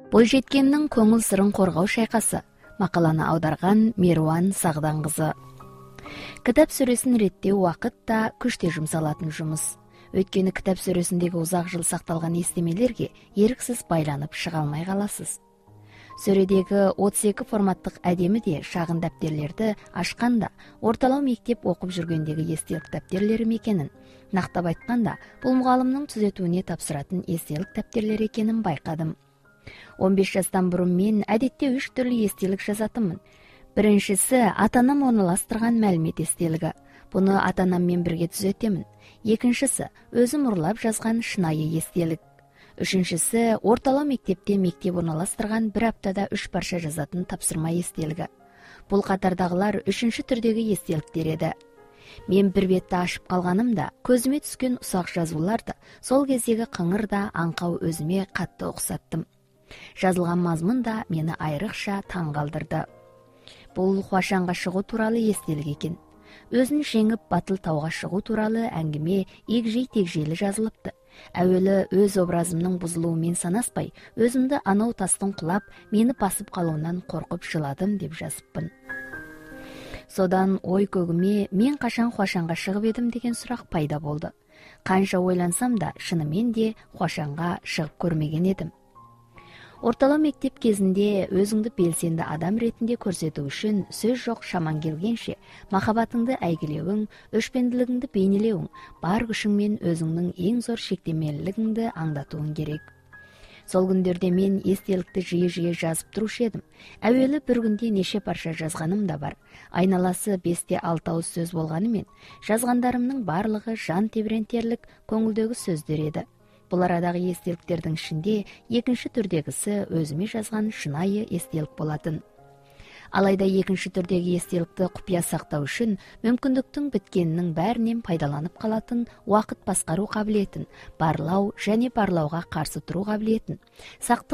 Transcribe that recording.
Бойжеткеннің көңіл сырын қорғау шайқасы. Мақаланы аударған Меруан Сағдан қызы. Кітап сөресін реттеу уақыт та күште жұмсалатын жұмыс. Өйткені кітап сөресіндегі ұзақ жыл сақталған естемелерге еріксіз байланып шыға алмай қаласыз. Сөредегі 32 форматтық әдемі де шағын дәптерлерді ашқанда орталау мектеп оқып жүргендегі естелік дәптерлері мекенін, нақтап айтқанда бұл мұғалімнің түзетуіне тапсыратын естелік дәптерлері екенін байқадым. 15 жастан бұрын мен әдетте 3 түрлі естелік жазатынмын. Біріншісі ата-анам орналастырған мәлімет естелігі. Бұны ата-анаммен бірге түзетемін. Екіншісі өзім ұрлап жазған шынайы естелік. Үшіншісі орталау мектепте мектеп орналастырған бір аптада 3 парша жазатын тапсырма естелігі. Бұл қатардағылар үшінші түрдегі естеліктер еді. Мен бір бетті ашып қалғанымда көзіме түскен ұсақ жазуларды сол кездегі қыңырда аңқау өзіме қатты ұқсаттым. Жазылған мазмұн да мені айрықша таң қалдырды. Бұл Хуашанға шығу туралы естелік екен. Өзін жеңіп батыл тауға шығу туралы әңгіме егжей-тегжейлі жазылыпты. Әуелі өз образымның бұзылуымен санаспай, өзімді анау тастың құлап, мені басып қалуынан қорқып жыладым деп жазыппын. Содан ой көгіме мен қашан Хуашанға шығып едім деген сұрақ пайда болды. Қанша ойлансам да шынымен де Хуашанға шығып көрмеген едім. Орталау мектеп кезінде өзіңді белсенді адам ретінде көрсету үшін сөз жоқ шаман келгенше махаббатыңды әйгілеуің, өшпенділігіңді бейнелеуің, бар күшіңмен өзіңнің ең зор шектемелілігіңді аңдатуың керек. Сол күндерде мен естелікті жиі жазып тұрушы едім. Әуелі бір күнде неше парша жазғаным да бар. Айналасы 5-6 ауыз сөз болғанымен, жазғандарымның барлығы жан тебірентерлік көңілдегі сөздер еді. Бұл арадағы естеліктердің ішінде екінші түрдегісі өзіме жазған шынайы естелік болатын. Алайда екінші түрдегі естелікті құпия сақтау үшін мүмкіндіктің біткенінің бәрінен пайдаланып қалатын уақыт басқару қабілетін, барлау және барлауға қарсы тұру қабілетін,